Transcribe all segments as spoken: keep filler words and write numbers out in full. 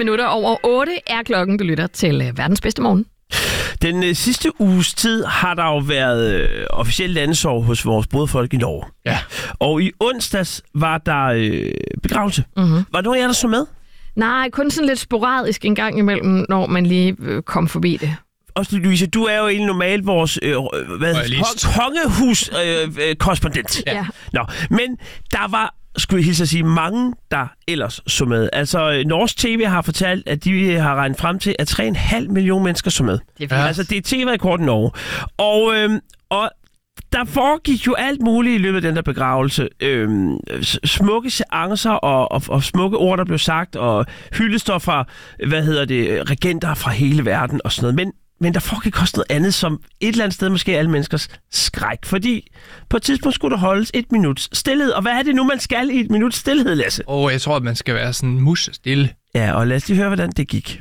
minutter over otte er klokken, du lytter til øh, verdens bedste morgen. Den øh, sidste uges tid har der jo været øh, officielt landesorg hos vores broderfolk i Norge. Ja. Og i onsdags var der øh, begravelse. Mm-hmm. Var der nogen af jer, der så med? Nej, kun sådan lidt sporadisk en gang imellem, når man lige øh, kom forbi det. Også Louise, du er jo egentlig normalt vores øh, hvad, kongehus-korrespondent. Øh, ja. Nå, men der var, skulle jeg hilse at sige, mange, der ellers så med. Altså, Norsk T V har fortalt, at de har regnet frem til, at tre komma fem millioner mennesker så med. Det er, altså, det er T V-rekord i Norge. Og, øh, og der foregik jo alt muligt i løbet af den der begravelse. Øhm, smukke seancer og, og, og smukke ord, der blev sagt, og hyldester fra, hvad hedder det, regenter fra hele verden og sådan noget. Men, men der foregik også noget andet, som et eller andet sted måske er alle menneskers skræk. Fordi på et tidspunkt skulle der holdes et minuts stillhed. Og hvad er det nu, man skal i et minuts stillhed, Lasse? Åh, oh, jeg tror, at man skal være sådan mus stille. Ja, og lad os lige høre, hvordan det gik.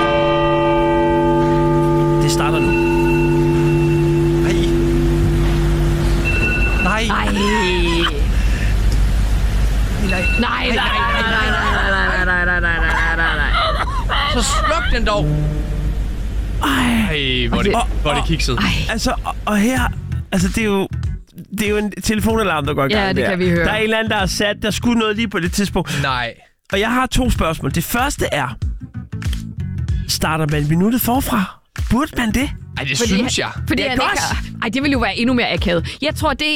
Det starter nu. Nej. Nej. Nej, nej, nej, nej, nej, nej, nej, nej, nej, nej, nej. Så sluk den dog. Ej, hvor er det, hvor er det kikset. Altså, og, og her, altså det er jo, det er jo en telefonalarm, der går i gang. Ja, det der. kan vi høre. Der er en eller anden, der har sat, der skulle noget lige på det tidspunkt. Nej. Og jeg har to spørgsmål. Det første er, starter man minuttet forfra? Burde man det? Ej, det Fordi, synes jeg. Fordi Ja, han godt. ikke har, ej, det ville jo være endnu mere akavet. Jeg tror, det